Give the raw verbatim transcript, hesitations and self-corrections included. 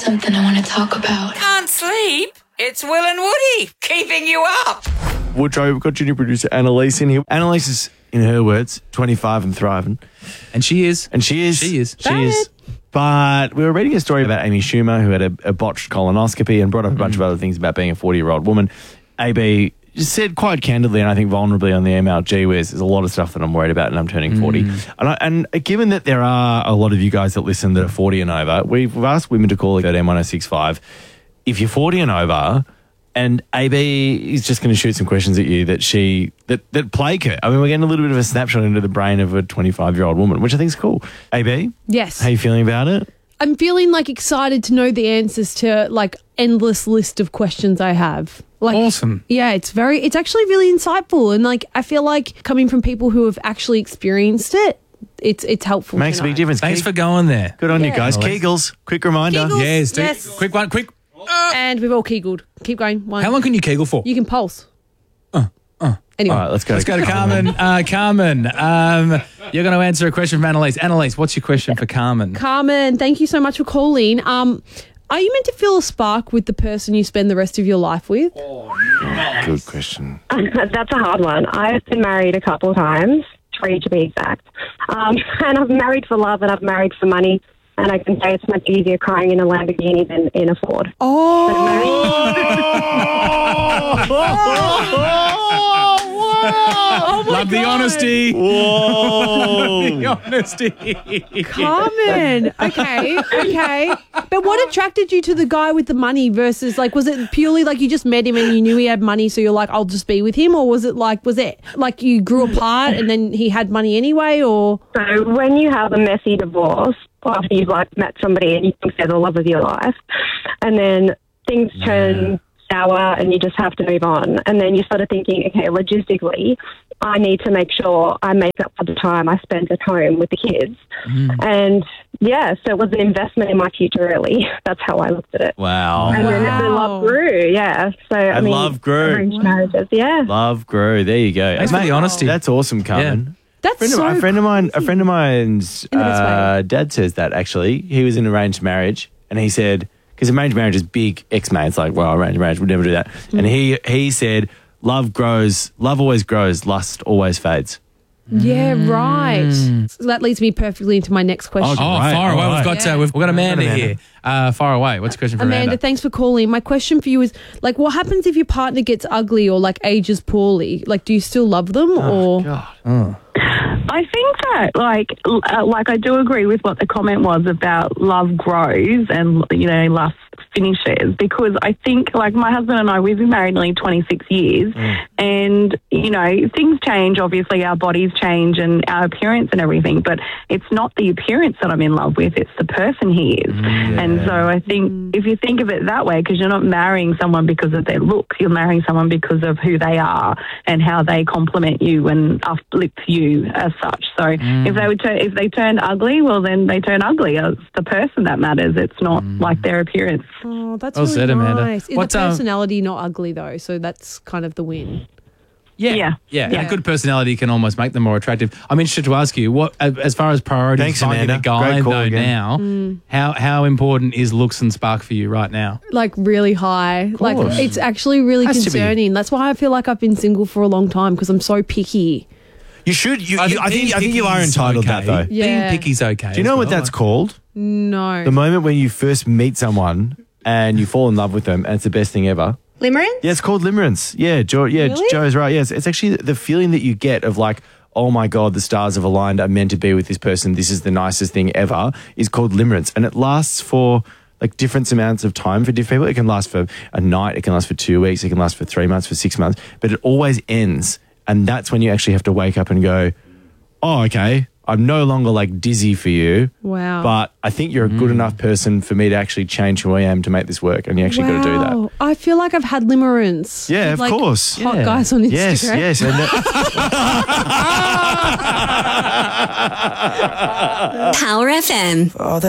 Something I want to talk about. Can't sleep? It's Will and Woody keeping you up. Woodrow, we've got junior producer Annalise in here. Annalise is, in her words, twenty-five and thriving. And she is. And she is. She is. She Bad. is. But we were reading a story about Amy Schumer, who had a, a botched colonoscopy and brought up a bunch mm. of other things about being a forty-year-old woman. A B said quite candidly, and I think vulnerably on the email, gee whiz, there's a lot of stuff that I'm worried about and I'm turning forty. Mm. And, I, and given that there are a lot of you guys that listen that are forty and over, we've asked women to call thirteen one oh six five. If you're forty and over, and A B is just going to shoot some questions at you that she that that plague her. I mean, we're getting a little bit of a snapshot into the brain of a twenty-five-year-old woman, which I think is cool. A B? Yes. How you feeling about it? I'm feeling like excited to know the answers to like endless list of questions I have. Like, awesome. Yeah, it's very, it's actually really insightful. And like, I feel like coming from people who have actually experienced it, it's it's helpful. Makes to a big know. difference. Thanks Ke- for going there. Good on Yeah. you guys. Nice. Kegels, quick reminder. Kegels. Yes, do- Yes. quick one, quick. And we've all kegled. Keep going. One. How long can you kegel for? You can pulse. Uh, uh. Anyway. All right, let's go. Let's go to Carmen. Uh, Carmen, um, you're going to answer a question from Annalise. Annalise, what's your question for Carmen? Carmen, thank you so much for calling. Um, are you meant to feel a spark with the person you spend the rest of your life with? Good question. That's a hard one. I've been married a couple of times, three to be exact. Um, and I've married for love and I've married for money. And I can say it's much easier crying in a Lamborghini than in a Ford. Oh! Oh my Love the God. honesty. Whoa. the honesty. Carmen. Okay, okay. But what attracted you to the guy with the money versus, like, was it purely like you just met him and you knew he had money, so you're like, I'll just be with him? Or was it like, was it like you grew apart and then he had money anyway? Or So when you have a messy divorce, after you've like met somebody and you think they're the love of your life, and then things turn sour and you just have to move on, and then you started thinking, okay, logistically, I need to make sure I make up for the time I spent at home with the kids. Mm. And yeah, so it was an investment in my future, really. That's how I looked at it. Wow. And then Wow. the love grew, yeah. So I And mean, love grew. arranged marriages, yeah. Love grew. There you go. Thanks for the honesty. That's awesome, Carmen. that's A friend, so of, a friend of mine, a crazy. friend of mine's In the best uh, dad says that actually. He was in arranged marriage and he said, because arranged marriage is big ex-mates, like, well, arranged marriage, we'd never do that. Mm. And he he said, love grows, love always grows, lust always fades. Yeah, right. So that leads me perfectly into my next question. Oh, Right, far away. all We've right. got uh, we've, we've got Amanda, Amanda. here. Uh, far away. What's your question for Amanda, Amanda? thanks for calling. My question for you is, like, what happens if your partner gets ugly or, like, ages poorly? Like, do you still love them or... God. I think that, like, l- uh, like I do agree with what the comment was about love grows and, you know, lust finishes, because I think, like, my husband and I, we've been married nearly twenty-six years mm. and, you know, things change. Obviously, our bodies change and our appearance and everything, but it's not the appearance that I'm in love with, it's the person he is. Mm, yeah. And so I think mm. if you think of it that way, because you're not marrying someone because of their looks, you're marrying someone because of who they are and how they compliment you and uplift you as such. So mm. if they would tur- if they turn ugly, well, then they turn ugly. It's the person that matters. It's not mm. like their appearance. Oh, that's Well really said, Amanda. nice. Is What's, the um, personality not ugly, though? So that's kind of the win. Yeah. Yeah. Yeah. Yeah. A good personality can almost make them more attractive. I'm interested to ask you, what, as far as priorities, Thanks, finding Amanda. a guy Great call though again. now, Mm. how how important is looks and spark for you right now? Like, really high. Like, course. it's actually really Has to be. concerning. That's why I feel like I've been single for a long time, because I'm so picky. You should. You, I you, think I think. being I think you are picky's entitled to okay. that though. Yeah. Being picky's okay. Do you know as what well. that's called? No. The moment when you first meet someone and you fall in love with them, and it's the best thing ever. Limerence? Yeah, it's called limerence. Yeah, jo- yeah, Really? Joe's right. Yes, it's actually the feeling that you get of like, oh my God, the stars have aligned. I'm meant to be with this person. This is the nicest thing ever. Is called limerence, and it lasts for like different amounts of time for different people. It can last for a night. It can last for two weeks. It can last for three months, for six months. But it always ends, and that's when you actually have to wake up and go, oh, okay, I'm no longer like dizzy for you. Wow. But I think you're a good enough person for me to actually change who I am to make this work, and you actually got to do that. Wow. I feel like I've had limerence. Yeah, with, of like, course. Hot Yeah. guys on Instagram. Yes, yes. And that- Power F M. oh,